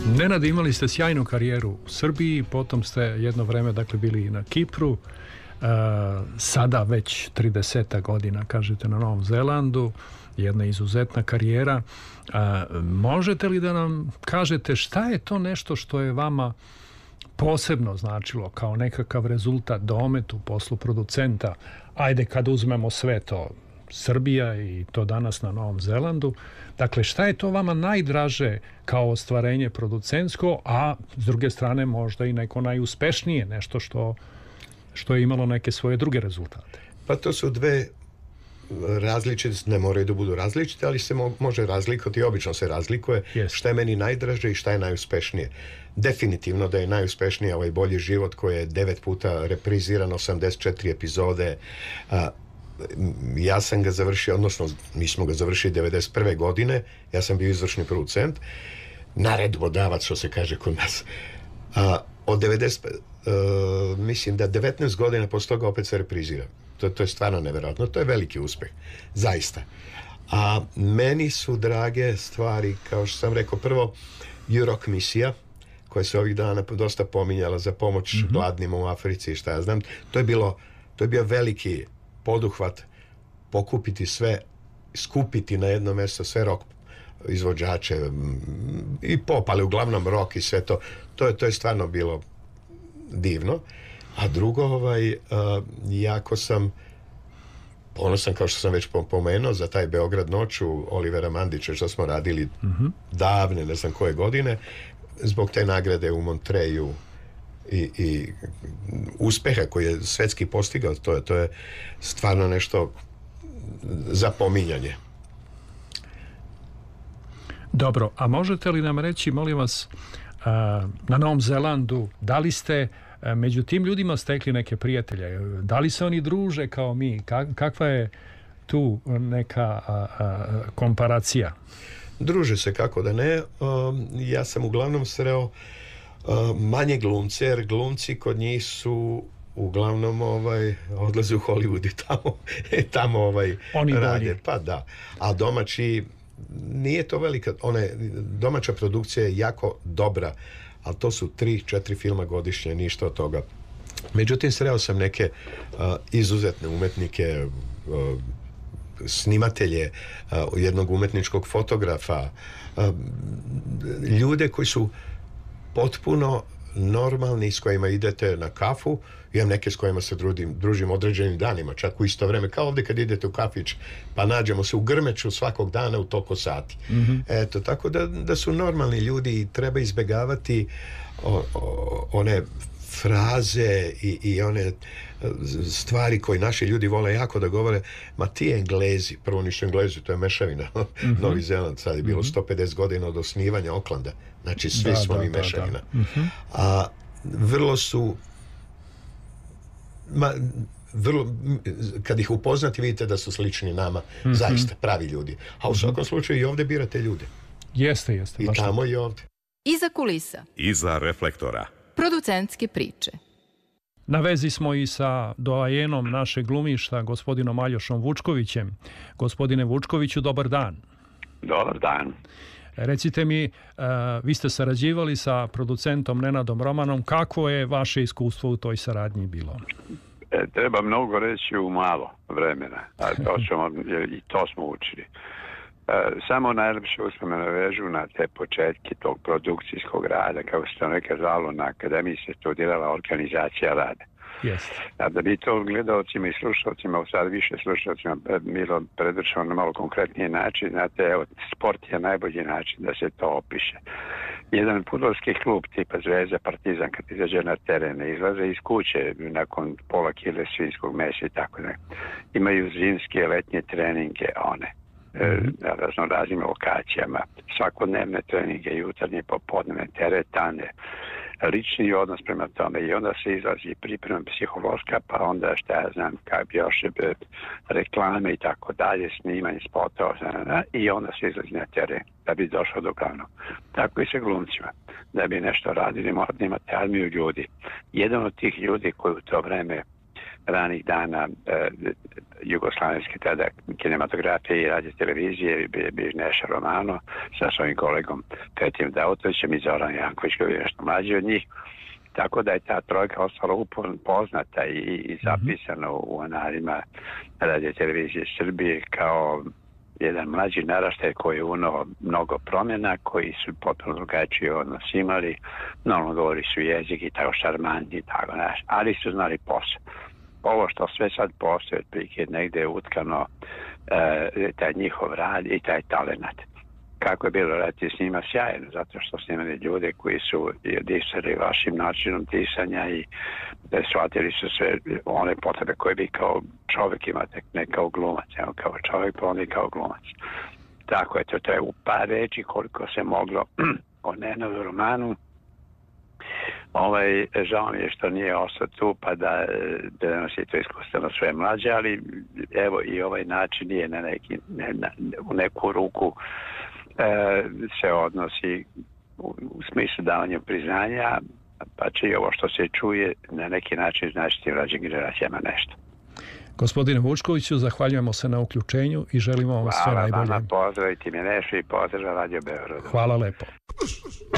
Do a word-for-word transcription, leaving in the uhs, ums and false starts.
Nenade, imali ste sjajnu karijeru u Srbiji, potom ste jedno vreme dakle bili na Kipru, uh, sada već trideset godina kažete na Novom Zelandu, jedna izuzetna karijera. Uh, možete li da nam kažete šta je to nešto što je vama posebno značilo kao nekakav rezultat, domet u poslu producenta? Ajde kad uzmemo sve to, Srbija i to danas na Novom Zelandu. Dakle, šta je to vama najdraže kao ostvarenje producentsko, a s druge strane možda i neko najuspešnije, nešto što, što je imalo neke svoje druge rezultate? Pa to su dve različite, ne moraju da budu različite, ali se mo- može razlikovati, obično se razlikuje yes. šta je meni najdraže i šta je najuspešnije. Definitivno da je najuspešnije ovaj Bolji život koji je devet puta repriziran, osamdeset četiri epizode. A, ja sam ga završio, odnosno mi smo ga završili devedeset prve godine, ja sam bio izvršni producent, naredbodavac, što se kaže kod nas. A, od devedeset, uh, mislim da devetnaest godina posle toga opet se reprizira. To, to je stvarno nevjerojatno, to je veliki uspeh, zaista. A meni su drage stvari, kao što sam rekao, prvo U R O C misija, koja se ovih dana dosta pominjala za pomoć mm-hmm. gladnima u Africi i šta ja znam, to je bilo, to je bio veliki poduhvat, pokupiti sve, skupiti na jedno mjesto sve rock izvođače i pop, ali uglavnom rock i sve to, to je, to je stvarno bilo divno. A drugo, ovaj, uh, jako sam ponosan, kao što sam već pomenuo, za taj Beograd noću Olivera Mandića, što smo radili mm-hmm. davne, ne znam koje godine, zbog te nagrade u Montreju i, i uspeha koji je svetski postigao, to je, to je stvarno nešto za pominjanje. Dobro, a možete li nam reći, molim vas, na Novom Zelandu, da li ste među tim ljudima stekli neke prijatelje? Da li se oni druže kao mi? Kakva je tu neka a, a, komparacija? Druže se, kako da ne. Um, ja sam uglavnom sreo uh, manje glumce, jer glumci kod njih su uglavnom ovaj, odlaze u Hollywood i tamo, tamo ovaj, rade. Pa da. A domaći, nije to velika, one, domaća produkcija je jako dobra, ali to su tri, četiri filma godišnje, ništa od toga. Međutim, sreo sam neke uh, izuzetne umetnike, uh, snimatelje, uh, jednog umetničkog fotografa, uh, ljude koji su potpuno normalni, s kojima idete na kafu. Imam neke s kojima se družim, družim određenim danima, čak u isto vreme, kao ovdje kad idete u kafić, pa nađemo se u Grmeču svakog dana u toliko sati. Mm-hmm. Eto, tako da, da su normalni ljudi i treba izbjegavati o, o, one fraze i, i one stvari koje naši ljudi vole jako da govore, ma ti Englezi, prvo nisu Englezi, to je mešavina. Mm-hmm. Novi Zeland, sad je bilo mm-hmm. sto pedeset godina od osnivanja Oklanda, znači svi da, smo da, mi da, mešavina. Da. Mm-hmm. A vrlo su ma, vrlo, kad ih upoznati vidite da su slični nama, mm-hmm. zaista pravi ljudi. A u svakom slučaju i ovdje birate ljude. Jeste, jeste. I tamo to. I ovdje. Iza kulisa. Iza reflektora. Producentske priče. Na vezi smo i sa doajenom našeg glumišta, gospodinom Aljošom Vučkovićem. Gospodine Vučkoviću, dobar dan. Dobar dan. Recite mi, uh, vi ste sarađivali sa producentom Nenadom Romanom. Kako je vaše iskustvo u toj saradnji bilo? E, treba mnogo reći u malo vremena, a to ćemo, i to smo učili. E, samo najlepše uspomene vežu na te početke tog produkcijskog rada, kako se to nekad zvalo, na akademiji se studirala organizacija rada. Yes. A da bi to gledalcima i slušalcima, u sad više slušalcima bilo predvršeno na malo konkretniji način, znate, evo, sport je najbolji način da se to opiše. Jedan fudbalski klub tipa Zvezda, Partizan, kad izađe na terene, izlaze iz kuće nakon pola kile svinjskog mesa i tako ne. Imaju zimske, letnje treninge, one. Na razno raznim lokacijama, svakodnevne treninge, jutarnje, popodnevne, teretane, lični odnos prema tome i onda se izlazi priprema psihološka, pa onda šta ja znam, kako još reklame i tako dalje, snimanje spotova i onda se izlazi na teren da bi došao do glavnog. Tako i sa glumcima. Da bi nešto radili, morate imati armiju ljudi. Jedan od tih ljudi koji u to vreme ranih dana e, jugoslavenske tada kinematografije i radio televizije, bio je Neša Romano sa svojim kolegom Petijem Dautovićem i Zoran Janković koji je nešto mlađi od njih. Tako da je ta trojka ostala poznata i, i zapisana u analima radio televizije Srbije kao jedan mlađi naraštaj koji je unao mnogo promjena, koji su potpuno drugačiji odnos imali, normalno govori su jezik i tako šarmantni i tako naš, ali su znali posao. Ovo što sve sad postoje, otprilike negdje je utkano e, taj njihov rad i taj talenat. Kako je bilo raditi s njima sjajno, zato što su imali ljude koji su disali vašim načinom disanja i shvatili su sve one potrebe koje vi kao čovjek imate, ne kao glumac, evo kao čovjek, pa oni kao glumac. Tako je to, to je u par reći koliko se moglo o Nenadu Romanu. Ovaj, žao mi je što nije ostao tu pa da prenosi to iskustveno sve mlađe, ali evo i ovaj način je na neki, ne, na, u neku ruku e, se odnosi u, u smislu davanja priznanja, pa će i ovo što se čuje na neki način značiti mlađim generacijama nešto. Gospodine Vučkoviću, zahvaljujemo se na uključenju i želimo vam sve najbolje. Hvala vama, pozdraviti me Nešu i pozdrav Radio Beogradu. Hvala lepo.